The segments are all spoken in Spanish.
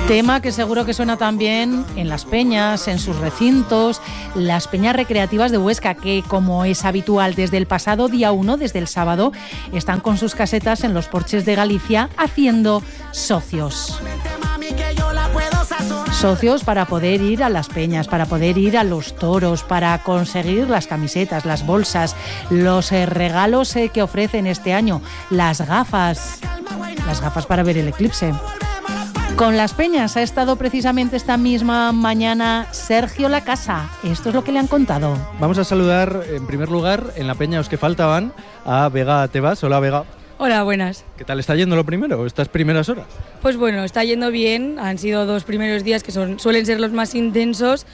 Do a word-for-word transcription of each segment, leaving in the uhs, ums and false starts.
Tema que seguro que suena también en las peñas, en sus recintos, las peñas recreativas de Huesca, que como es habitual desde el pasado día uno, desde el sábado, están con sus casetas en los porches de Galicia haciendo socios. Socios para poder ir a las peñas, para poder ir a los toros, para conseguir las camisetas, las bolsas, los eh, regalos eh, que ofrecen este año, las gafas, las gafas para ver el eclipse. Con las peñas ha estado precisamente esta misma mañana Sergio Lacasa. Esto es lo que le han contado. Vamos a saludar en primer lugar en la peña Os que faltaban a Vega Tebas. Hola Vega. Hola, buenas. ¿Qué tal está yendo lo primero, estas primeras horas? Pues bueno, está yendo bien. Han sido dos primeros días que son, suelen ser los más intensos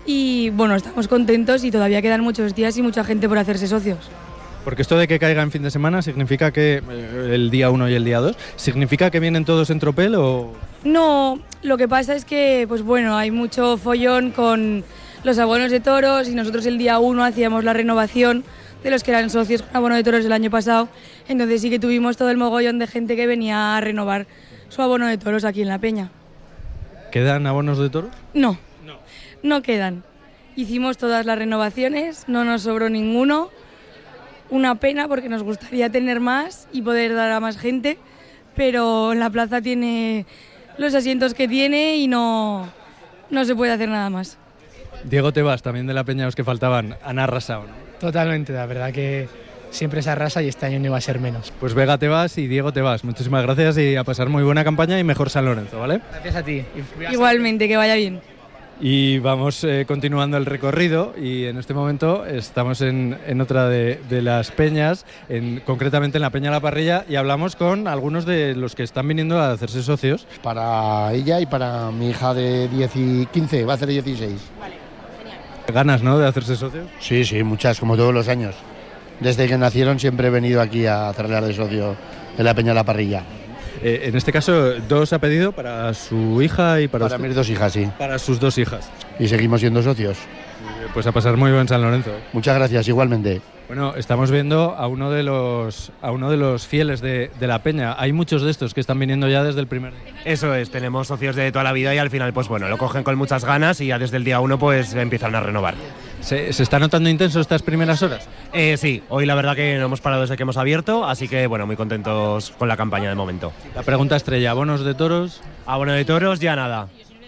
y bueno, estamos contentos y todavía quedan muchos días y mucha gente por hacerse socios. Porque esto de que caiga en fin de semana significa que eh, el día uno y el día dos, ¿significa que vienen todos en tropel o...? No, lo que pasa es que pues bueno, hay mucho follón con los abonos de toros y nosotros el día uno hacíamos la renovación de los que eran socios con abono de toros el año pasado, entonces sí que tuvimos todo el mogollón de gente que venía a renovar su abono de toros aquí en la peña. ¿Quedan abonos de toros? No, no, no quedan. Hicimos todas las renovaciones, no nos sobró ninguno. Una pena porque nos gustaría tener más y poder dar a más gente, pero la plaza tiene los asientos que tiene y no, no se puede hacer nada más. Diego Tebas, también de la peña Os que faltaban, han arrasado, ¿no? Totalmente, la verdad que siempre se arrasa y este año no iba a ser menos. Pues Vega Tebas y Diego Tebas, muchísimas gracias y a pasar muy buena campaña y mejor San Lorenzo, ¿vale? Gracias a ti. Igualmente, que vaya bien. Y vamos eh, continuando el recorrido y en este momento estamos en, en otra de, de las peñas, en, concretamente en la Peña La Parrilla, y hablamos con algunos de los que están viniendo a hacerse socios. Para ella y para mi hija de diez y quince, va a hacer dieciséis. Vale, genial. ¿Ganas, no, de hacerse socios? Sí, sí, muchas, como todos los años. Desde que nacieron siempre he venido aquí a hacerle de socio en la Peña La Parrilla. Eh, en este caso, dos ha pedido para su hija y para Para usted. mis dos hijas, sí. Para sus dos hijas. Y seguimos siendo socios. Eh, Pues a pasar muy buen San Lorenzo. Muchas gracias, igualmente. Bueno, estamos viendo a uno de los a uno de los fieles de, de la peña. Hay muchos de estos que están viniendo ya desde el primer día. Eso es, tenemos socios de toda la vida y al final, pues bueno, lo cogen con muchas ganas y ya desde el día uno pues empiezan a renovar. ¿Se, se está notando intenso estas primeras horas? Eh, sí, hoy la verdad que no hemos parado desde que hemos abierto, así que bueno, muy contentos con la campaña de momento. La pregunta estrella, ¿abonos de toros? Abono de toros, ya nada.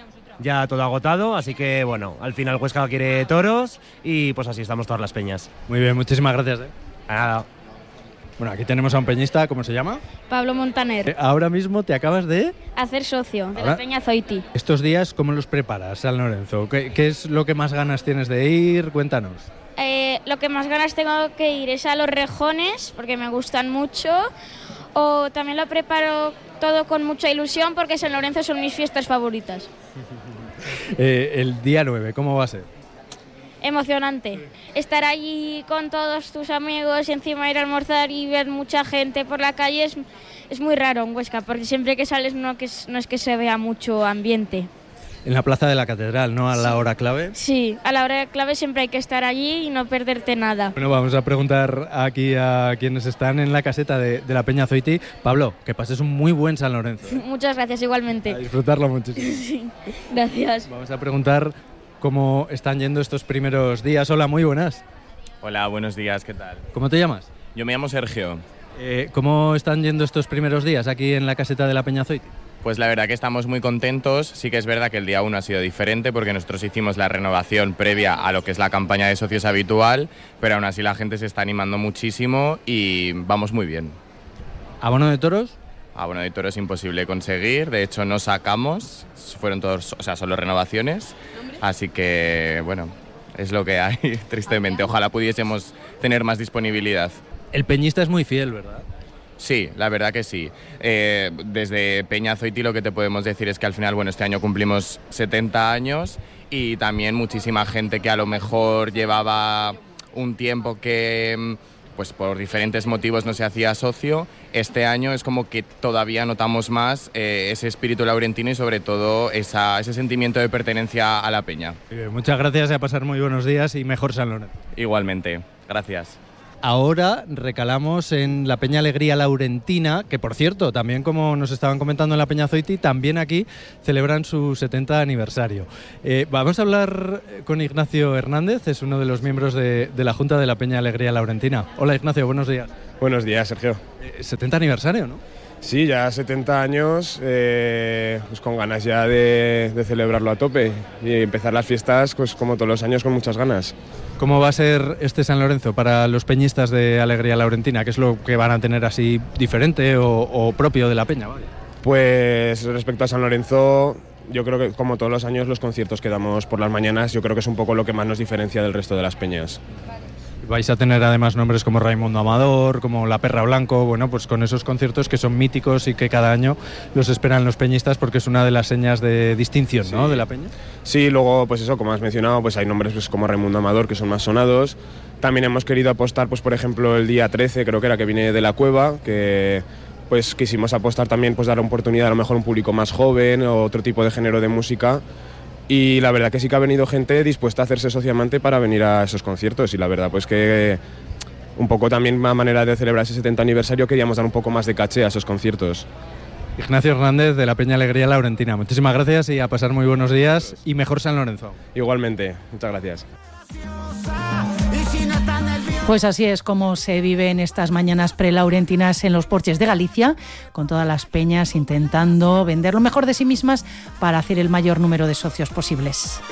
Ya todo agotado, así que bueno, al final Huesca quiere toros y pues así estamos todas las peñas. Muy bien, muchísimas gracias. ¿eh? A nada. Bueno, aquí tenemos a un peñista, ¿cómo se llama? Pablo Montaner. Eh, ahora mismo te acabas de... Hacer socio de Ahora- la Peña Zoiti. Estos días, ¿cómo los preparas, San Lorenzo? ¿Qué, qué es lo que más ganas tienes de ir? Cuéntanos. Eh, lo que más ganas tengo que ir es a los rejones, porque me gustan mucho. O también lo preparo todo con mucha ilusión, porque San Lorenzo son mis fiestas favoritas. Eh, el día nueve, ¿cómo va a ser? Emocionante. Estar allí con todos tus amigos y encima ir a almorzar y ver mucha gente por la calle es, es muy raro en Huesca, porque siempre que sales no, que, es- no es que se vea mucho ambiente. En la plaza de la catedral, ¿no? A la hora clave. Sí, a la hora clave siempre hay que estar allí y no perderte nada. Bueno, vamos a preguntar aquí a quienes están en la caseta de, de la Peña Zoiti. Pablo, que pases un muy buen San Lorenzo. ¿eh? Muchas gracias, A igualmente. disfrutarlo muchísimo. Sí, gracias. Vamos a preguntar cómo están yendo estos primeros días. Hola, muy buenas. Hola, buenos días, ¿qué tal? ¿Cómo te llamas? Yo me llamo Sergio. Eh, ¿Cómo están yendo estos primeros días aquí en la caseta de la Peña Zoiti? Pues la verdad que estamos muy contentos. Sí que es verdad que el día uno ha sido diferente porque nosotros hicimos la renovación previa a lo que es la campaña de socios habitual, pero aún así la gente se está animando muchísimo y vamos muy bien. ¿Abono de toros? Abono de toro es imposible conseguir, de hecho no sacamos, fueron todos, o sea, solo renovaciones, así que bueno, es lo que hay, tristemente. Ojalá pudiésemos tener más disponibilidad. El peñista es muy fiel, ¿verdad? Sí, la verdad que sí. Eh, desde Peña Zoiti lo que te podemos decir es que al final, bueno, este año cumplimos setenta años y también muchísima gente que a lo mejor llevaba un tiempo que, pues por diferentes motivos no se hacía socio. Este año es como que todavía notamos más eh, ese espíritu laurentino y sobre todo esa, ese sentimiento de pertenencia a la peña. Eh, muchas gracias y a pasar muy buenos días y mejor San Lorenzo. Igualmente, gracias. ahora recalamos en la Peña Alegría Laurentina, que por cierto, también como nos estaban comentando en la Peña Zoiti, también aquí celebran su setenta aniversario. Eh, vamos a hablar con Ignacio Hernández, es uno de los miembros de, de la Junta de la Peña Alegría Laurentina. Hola Ignacio, buenos días. Buenos días, Sergio. Eh, setenta aniversario, ¿no? Sí, ya setenta años, eh, pues con ganas ya de, de celebrarlo a tope y empezar las fiestas, pues como todos los años, con muchas ganas. ¿Cómo va a ser este San Lorenzo para los peñistas de Alegría Laurentina? ¿Qué es lo que van a tener así diferente o, o propio de la peña? Vale. Pues respecto a San Lorenzo, yo creo que como todos los años los conciertos que damos por las mañanas, yo creo que es un poco lo que más nos diferencia del resto de las peñas. Vais a tener además nombres como Raimundo Amador, como La Perra Blanco, bueno, pues con esos conciertos que son míticos y que cada año los esperan los peñistas porque es una de las señas de distinción, ¿no?, de la peña. Sí, luego, pues eso, como has mencionado, pues hay nombres pues, como Raimundo Amador, que son más sonados. También hemos querido apostar, pues por ejemplo, el día trece, creo que era, que viene de La Cueva, que pues quisimos apostar también, pues dar oportunidad a lo mejor a un público más joven o otro tipo de género de música. Y la verdad que sí que ha venido gente dispuesta a hacerse sociamente para venir a esos conciertos, y la verdad pues que un poco también a manera de celebrar ese setenta aniversario queríamos dar un poco más de caché a esos conciertos. Ignacio Hernández de la Peña Alegría Laurentina, muchísimas gracias y a pasar muy buenos días y mejor San Lorenzo. Igualmente, muchas gracias. Pues así es como se vive en estas mañanas prelaurentinas en los porches de Galicia, con todas las peñas intentando vender lo mejor de sí mismas para hacer el mayor número de socios posibles.